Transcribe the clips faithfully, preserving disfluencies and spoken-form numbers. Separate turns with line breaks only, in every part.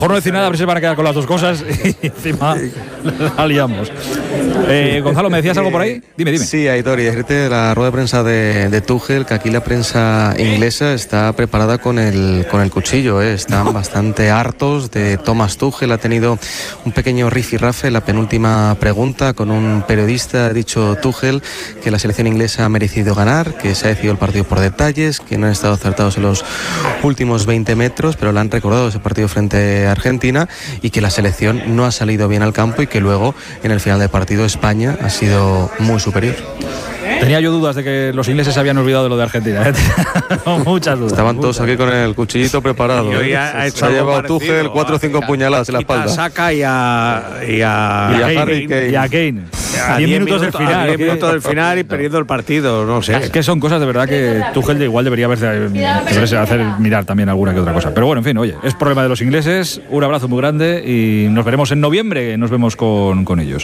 Por no decir nada, a ver si se van a quedar con las dos cosas y encima la liamos. Eh, Gonzalo, ¿me decías algo por ahí? Dime, dime.
Sí, Aitor, y decirte de la rueda de prensa de, de Tuchel, que aquí la prensa inglesa está preparada con el, con el cuchillo, ¿eh? Están bastante hartos de Thomas Tuchel. Ha tenido un pequeño rifirrafe en la penúltima pregunta con un periodista. Ha dicho Tuchel que la selección inglesa ha merecido ganar, que se ha decidido el partido por detalles, que no han estado acertados en los últimos veinte metros, pero le han recordado ese partido frente a Argentina y que la selección no ha salido bien al campo y que luego en el final del partido España ha sido muy superior.
Tenía yo dudas de que los ingleses se habían olvidado de lo de Argentina, ¿eh? Muchas dudas.
Estaban
muchas.
todos aquí con el cuchillito preparado.
Y hoy
¿eh?
ha, ha hecho
se ha llevado
parecido,
Tuchel cuatro o cinco puñaladas en la espalda.
A Saka y a, y a,
y a
Kane,
Harry Kane.
Y a Kane.
A diez minutos del
final.
A diez minutos del final y perdiendo el partido, no sé.
Es que son cosas de verdad que Tuchel de igual debería haberse, deberse hacer mirar también alguna que otra cosa. Pero bueno, en fin, oye, es problema de los ingleses. Un abrazo muy grande y nos veremos en noviembre. Nos vemos con, con ellos.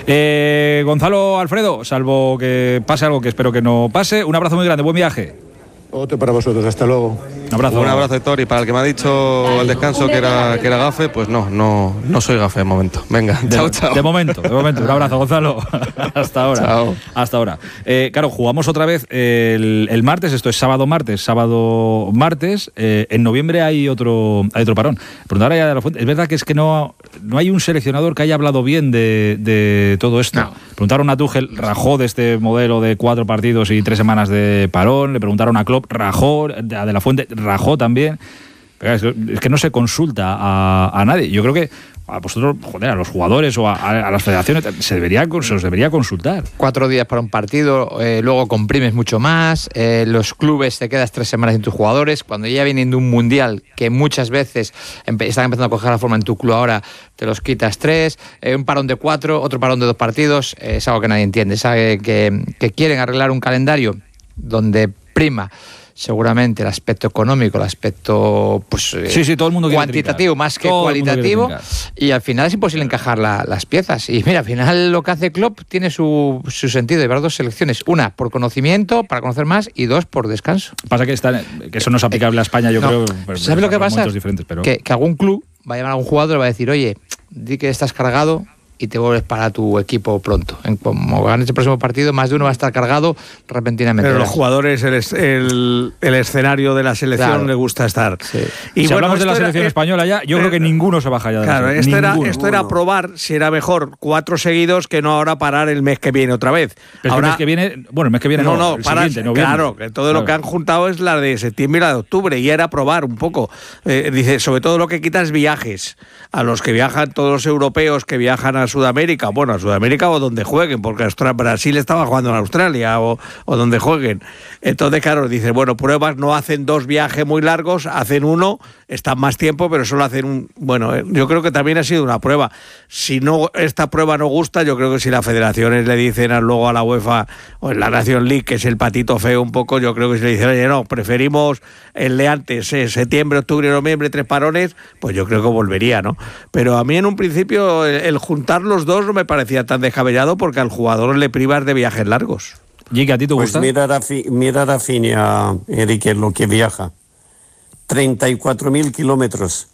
Eh, Gonzalo, Alfredo, salvo que pase algo que espero que no pase, un abrazo muy grande, buen viaje.
Otro para vosotros, hasta luego.
Un abrazo.
Un abrazo, Héctor. Y para el que me ha dicho al descanso que era, que era gafe, pues no, no, no soy gafe de momento. Venga,
de,
chao, chao.
De momento, de momento. Un abrazo, Gonzalo. Hasta ahora.
Chao.
Hasta ahora. Eh, claro, jugamos otra vez el, el martes, esto es sábado, martes, sábado, martes. Eh, en noviembre hay otro, hay otro parón. Preguntar a de la Fuente, es verdad que es que no, no hay un seleccionador que haya hablado bien de, de todo esto. No. Preguntaron a Tuchel, rajó de este modelo de cuatro partidos y tres semanas de parón. Le preguntaron a Klopp, rajó, a De la Fuente rajó también. Es que no se consulta a, a nadie. Yo creo que a vosotros, joder, a los jugadores o a, a las federaciones se, debería, se os debería consultar.
Cuatro días para un partido, eh, luego comprimes mucho más, eh, los clubes te quedas tres semanas sin tus jugadores, cuando ya vienen de un mundial que muchas veces empe- están empezando a coger la forma en tu club ahora, te los quitas tres, eh, un parón de cuatro, otro parón de dos partidos, eh, es algo que nadie entiende. Sabe que, que quieren arreglar un calendario donde prima seguramente el aspecto económico, el aspecto pues
sí, sí, todo el mundo
cuantitativo más que todo cualitativo, y al final es imposible encajar la, las piezas. Y mira, al final lo que hace Klopp tiene su, su sentido. Llevar dos selecciones, una por conocimiento, para conocer más, y dos por descanso.
Pasa que, está, que eso no es aplicable a España, yo
no.
creo.
¿Sabes lo que pasa?
Pero...
Que, que algún club va a llamar a un jugador y va a decir, oye, di que estás cargado y te vuelves para tu equipo pronto. En, como ganes el próximo partido, más de uno va a estar cargado repentinamente.
Pero los jugadores, el, el, el escenario de la selección, claro, les gusta estar.
Sí. Y si bueno, hablamos de la selección era, española ya, yo eh, creo que ninguno se baja ya de
claro,
la
esto
selección.
era, esto era probar si era mejor cuatro seguidos que no ahora parar el mes que viene otra vez.
Pero
ahora,
el mes que viene, bueno, el mes que viene no,
no, no
el
para,
siguiente, noviembre.
Claro, que todo
claro.
lo que han juntado es la de septiembre y la de octubre, y era probar un poco. Eh, dice, sobre todo lo que quita es viajes. A los que viajan, todos los europeos que viajan a Sudamérica, bueno, a Sudamérica o donde jueguen, porque Australia, Brasil estaba jugando en Australia o, o donde jueguen. Entonces, claro, dice, bueno, pruebas, no hacen dos viajes muy largos, hacen uno, están más tiempo, pero solo hacen un... Bueno, yo creo que también ha sido una prueba. Si no esta prueba no gusta, yo creo que si las federaciones le dicen luego a la UEFA o en la Nation League, que es el patito feo un poco, yo creo que si le dicen, oye, no, preferimos el de antes, eh, septiembre, octubre, noviembre, tres parones, pues yo creo que volvería, ¿no? Pero a mí en un principio el, el juntar los dos no me parecía tan descabellado, porque al jugador le privas de viajes largos.
¿Y a ti te gusta?
Pues mira a, Rafi, mira a Rafinha, Enrique, lo que viaja. treinta y cuatro mil kilómetros.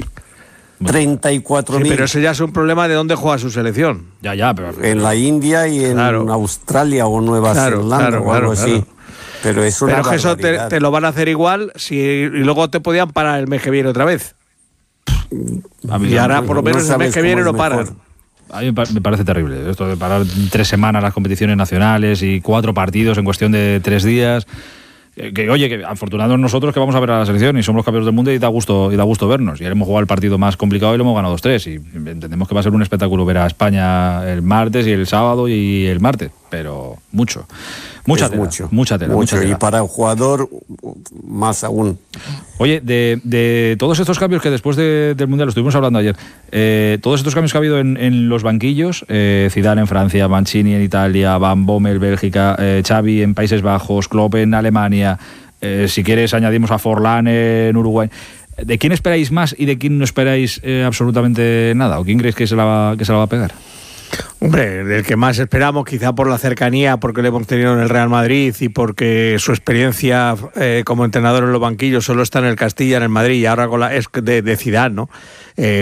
treinta y cuatro mil.
Sí, pero eso ya es un problema de dónde juega su selección.
Ya, ya, pero...
En la India y en claro. Australia o Nueva
claro,
Zelanda
claro,
o algo
claro,
así.
Claro.
Pero es una
Pero que eso te, te lo van a hacer igual si, y luego te podían parar el mes que viene otra vez. Y ahora por lo menos no el mes que viene no paran.
A mí me parece terrible esto de parar tres semanas las competiciones nacionales y cuatro partidos en cuestión de tres días. Que, que oye, que afortunados nosotros que vamos a ver a la selección y somos los campeones del mundo y da gusto y da gusto vernos. Y ahora hemos jugado el partido más complicado y lo hemos ganado dos tres. Y entendemos que va a ser un espectáculo ver a España el martes y el sábado y el martes. Pero mucho. Mucha tela,
mucho,
mucha tela,
mucho,
mucha tela.
Y para el jugador, más aún.
Oye, de, de todos estos cambios que después de, del Mundial, lo estuvimos hablando ayer, eh, todos estos cambios que ha habido en, en los banquillos, eh, Zidane en Francia, Mancini en Italia, Van Bommel, Bélgica, eh, Xavi en Países Bajos, Klopp en Alemania, eh, si quieres añadimos a Forlán en Uruguay. ¿De quién esperáis más y de quién no esperáis eh, absolutamente nada? ¿O quién creéis que se la va, que se la va a pegar?
Hombre, del que más esperamos, quizá por la cercanía, porque lo hemos tenido en el Real Madrid y porque su experiencia eh, como entrenador en los banquillos solo está en el Castilla, en el Madrid, y ahora con la es de, de Zidane, ¿no?